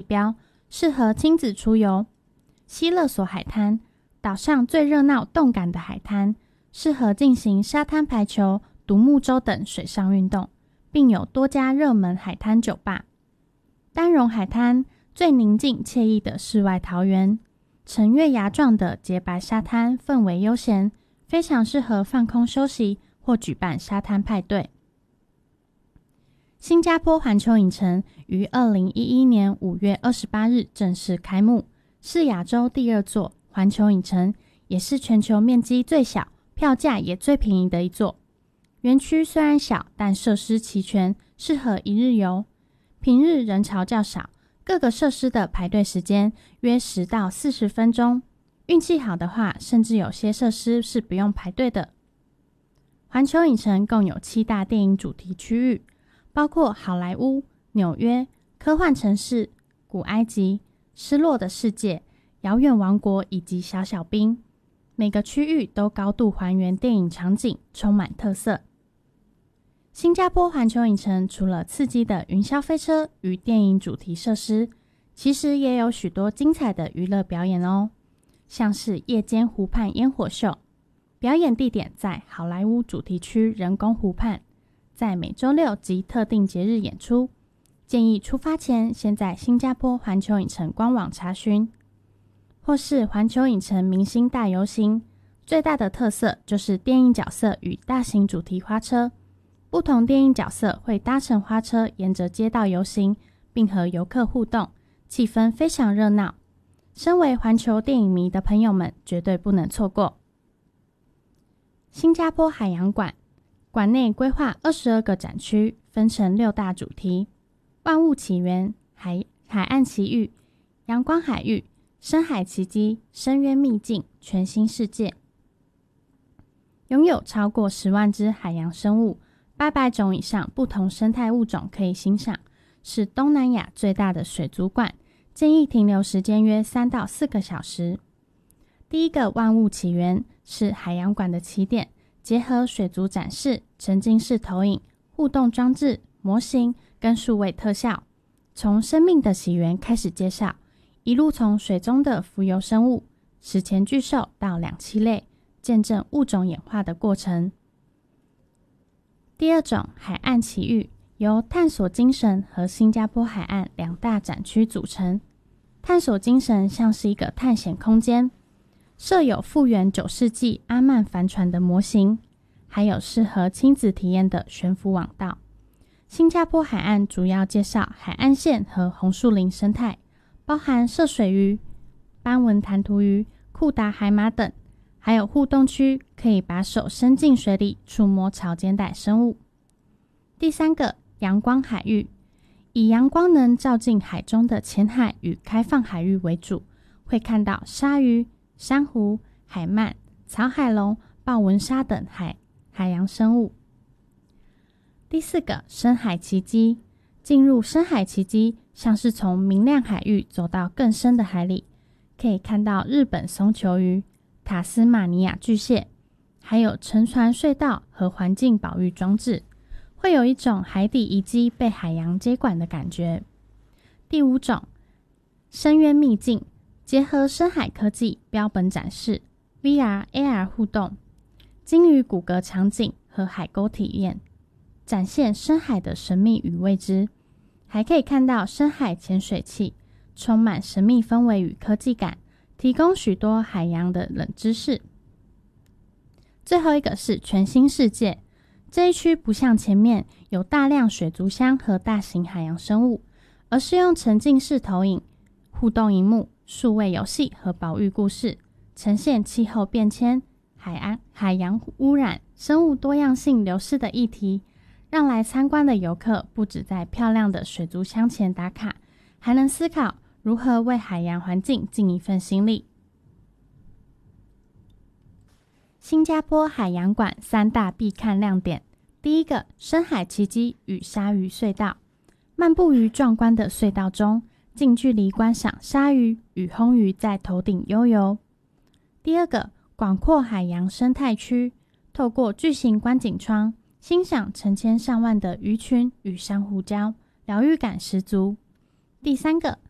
标，适合亲子出游。西勒索海滩，岛上最热闹动感的海滩，适合进行沙滩排球、独木舟等水上运动，并有多家热门海滩酒吧。丹绒海滩，最宁静惬意的世外桃源，呈月牙状的洁白沙滩，氛围悠闲，非常适合放空休息或举办沙滩派对。新加坡环球影城于2011年5月28日正式开幕，是亚洲第2座环球影城，也是全球面积最小、票价也最便宜的一座。园区虽然小，但设施齐全，适合一日游。平日人潮较少，各个设施的排队时间约10到40分钟，运气好的话，甚至有些设施是不用排队的。环球影城共有7大电影主题区域，包括好莱坞、纽约、科幻城市、古埃及、失落的世界、遥远王国以及小小兵。每个区域都高度还原电影场景，充满特色。新加坡环球影城除了刺激的云霄飞车与电影主题设施，其实也有许多精彩的娱乐表演哦，像是夜间湖畔烟火秀，表演地点在好莱坞主题区人工湖畔，在每周六及特定节日演出。建议出发前先在新加坡环球影城官网查询。或是环球影城明星大游行，最大的特色就是电影角色与大型主题花车，不同电影角色会搭乘花车沿着街道游行，并和游客互动，气氛非常热闹。身为环球电影迷的朋友们绝对不能错过。新加坡海洋馆，馆内规划22个展区，分成6大主题：万物起源、海岸奇遇、阳光海域、深海奇迹、深渊秘境、全新世界。拥有超过10万只海洋生物，800种以上不同生态物种可以欣赏，是东南亚最大的水族馆，建议停留时间约3到4个小时。第一个万物起源是海洋馆的起点，结合水族展示、沉浸式投影、互动装置、模型跟数位特效，从生命的起源开始介绍，一路从水中的浮游生物、史前巨兽到两栖类，见证物种演化的过程。第二种海岸奇遇，由探索精神和新加坡海岸2大展区组成。探索精神像是一个探险空间，设有复原9世纪阿曼帆船的模型，还有适合亲子体验的悬浮网道。新加坡海岸主要介绍海岸线和红树林生态，包含涉水鱼、斑纹弹涂鱼、库达海马等，还有互动区，可以把手伸进水里触摸潮间带生物。第三个阳光海域，以阳光能照进海中的浅海与开放海域为主，会看到鲨鱼、珊瑚、海鳗、草海龙、豹纹鲨等海洋生物。第四个深海奇迹，进入深海奇迹像是从明亮海域走到更深的海里，可以看到日本松球鱼、塔斯马尼亚巨蟹，还有沉船隧道和环境保育装置，会有一种海底遗迹被海洋接管的感觉。第五种深渊秘境，结合深海科技标本展示， VR、AR 互动，鲸鱼骨骼场景和海沟体验，展现深海的神秘与未知，还可以看到深海潜水器，充满神秘氛围与科技感，提供许多海洋的冷知识。最后一个是全新世界，这一区不像前面有大量水族箱和大型海洋生物，而是用沉浸式投影、互动萤幕、数位游戏和保育故事，呈现气候变迁、海洋污染、生物多样性流失的议题，让来参观的游客不只在漂亮的水族箱前打卡，还能思考如何为海洋环境尽一份心力。新加坡海洋馆3大必看亮点，第一个深海奇迹与鲨鱼隧道，漫步于壮观的隧道中，近距离观赏鲨鱼与红鱼在头顶悠游。第二个广阔海洋生态区，透过巨型观景窗，欣赏成千上万的鱼群与珊瑚礁，疗愈感十足。第三个